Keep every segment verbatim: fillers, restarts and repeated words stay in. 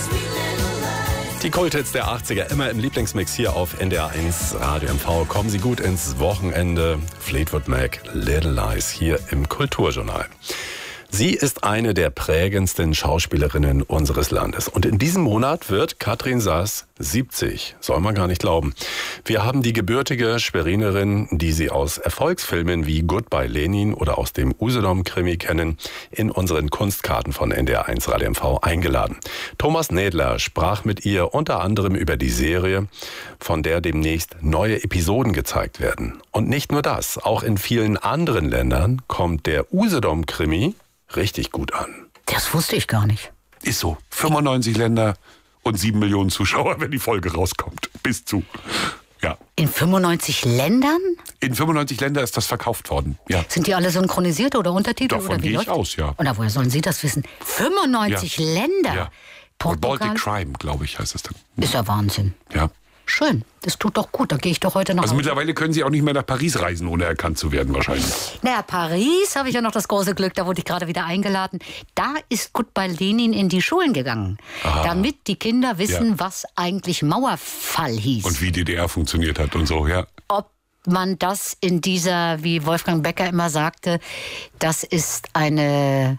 Die Kulthits der achtziger, immer im Lieblingsmix hier auf N D R eins Radio M V. Kommen Sie gut ins Wochenende. Fleetwood Mac, Little Lies hier im Kulturjournal. Sie ist eine der prägendsten Schauspielerinnen unseres Landes. Und in diesem Monat wird Katrin Sass siebzig. Soll man gar nicht glauben. Wir haben die gebürtige Schwerinerin, die Sie aus Erfolgsfilmen wie Goodbye Lenin oder aus dem Usedom-Krimi kennen, in unseren Kunstkarten von N D R eins Radio M V eingeladen. Thomas Nädler sprach mit ihr unter anderem über die Serie, von der demnächst neue Episoden gezeigt werden. Und nicht nur das, auch in vielen anderen Ländern kommt der Usedom-Krimi richtig gut an. Das wusste ich gar nicht. Ist so. fünfundneunzig Länder und sieben Millionen Zuschauer, wenn die Folge rauskommt. Bis zu. Ja. In fünfundneunzig Ländern? In fünfundneunzig Ländern ist das verkauft worden. Ja. Sind die alle synchronisiert oder Untertitel? Davon oder wie gehe ich läuft's? aus, ja. Und woher sollen Sie das wissen? fünfundneunzig Ja. Länder? Ja. Portugal? Baltic Crime, glaube ich, heißt es dann. Ist ja Wahnsinn. Ja. Schön, das tut doch gut, da gehe ich doch heute noch. Also mittlerweile können Sie auch nicht mehr nach Paris reisen, ohne erkannt zu werden wahrscheinlich. Naja, Paris habe ich ja noch das große Glück, da wurde ich gerade wieder eingeladen. Da ist Goodbye Lenin in die Schulen gegangen, Aha. damit die Kinder wissen, Ja. was eigentlich Mauerfall hieß. Und wie D D R funktioniert hat und so, ja. Ob man das in dieser, wie Wolfgang Becker immer sagte, das ist eine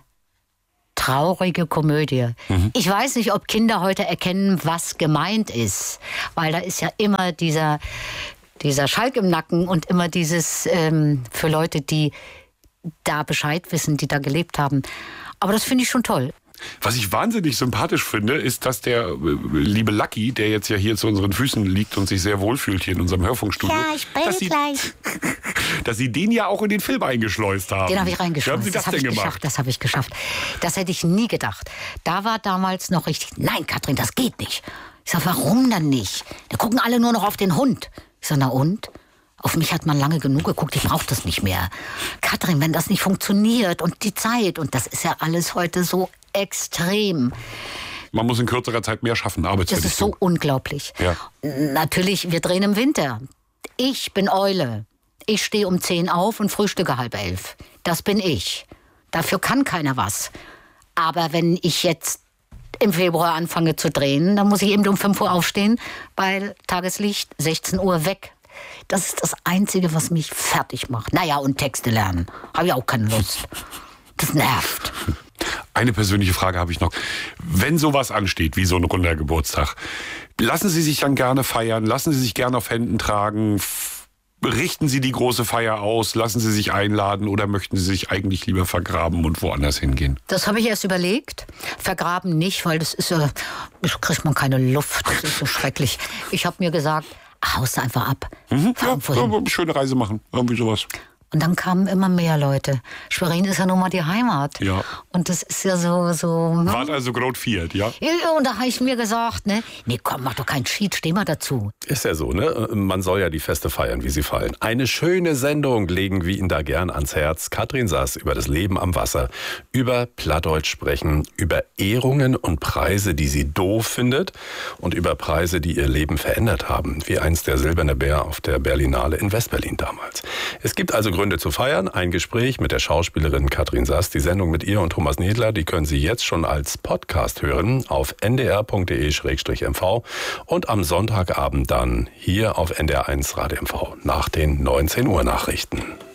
traurige Komödie. Mhm. Ich weiß nicht, ob Kinder heute erkennen, was gemeint ist, weil da ist ja immer dieser, dieser Schalk im Nacken und immer dieses ähm, für Leute, die da Bescheid wissen, die da gelebt haben. Aber das finde ich schon toll. Was ich wahnsinnig sympathisch finde, ist, dass der äh, liebe Lucky, der jetzt ja hier zu unseren Füßen liegt und sich sehr wohlfühlt hier in unserem Hörfunkstudio, Ja, ich bin dass, sie, gleich. dass sie den ja auch in den Film eingeschleust haben. Den habe ich reingeschleust. Wie haben Sie das, das habe denn ich gemacht? geschafft. Das habe ich geschafft. Das hätte ich nie gedacht. Da war damals noch richtig, nein, Katrin, das geht nicht. Ich sage, warum dann nicht? Da gucken alle nur noch auf den Hund. Ich sage, na und? Auf mich hat man lange genug geguckt, ich brauche das nicht mehr. Katrin, wenn das nicht funktioniert und die Zeit, und das ist ja alles heute so extrem. Man muss in kürzerer Zeit mehr schaffen, Das Arbeitsverdichtung. ist so unglaublich. Ja. Natürlich, wir drehen im Winter. Ich bin Eule. Ich stehe um zehn auf und frühstücke halb elf. Das bin ich. Dafür kann keiner was. Aber wenn ich jetzt im Februar anfange zu drehen, dann muss ich eben um fünf Uhr aufstehen, weil Tageslicht sechzehn Uhr weg. Das ist das Einzige, was mich fertig macht. Naja, und Texte lernen. Habe ich auch keine Lust. Das nervt. Eine persönliche Frage habe ich noch. Wenn sowas ansteht, wie so ein runder Geburtstag, lassen Sie sich dann gerne feiern? Lassen Sie sich gerne auf Händen tragen? F- richten Sie die große Feier aus? Lassen Sie sich einladen? Oder möchten Sie sich eigentlich lieber vergraben und woanders hingehen? Das habe ich erst überlegt. Vergraben nicht, weil das ist ja, da kriegt man keine Luft. Das ist so schrecklich. Ich habe mir gesagt, haust einfach ab. Mhm, Fahr ja, irgendwo hin. ja, schöne Reise machen, irgendwie sowas. Und dann kamen immer mehr Leute. Schwerin ist ja nun mal die Heimat. Ja. Und das ist ja so... so ne? Wart also Grot viert, ja? Ja, und da habe ich mir gesagt, ne, nee, komm, mach doch keinen Cheat, steh mal dazu. Ist ja so, ne? Man soll ja die Feste feiern, wie sie fallen. Eine schöne Sendung legen wir Ihnen da gern ans Herz. Katrin Sass über das Leben am Wasser, über Plattdeutsch sprechen, über Ehrungen und Preise, die sie doof findet und über Preise, die ihr Leben verändert haben, wie einst der Silberne Bär auf der Berlinale in Westberlin damals. Es gibt also Gründe zu feiern. Ein Gespräch mit der Schauspielerin Katrin Sass. Die Sendung mit ihr und Thomas Nädler, die können Sie jetzt schon als Podcast hören auf n d r punkt d e slash m v und am Sonntagabend dann hier auf N D R eins Radio M V nach den neunzehn Uhr Nachrichten.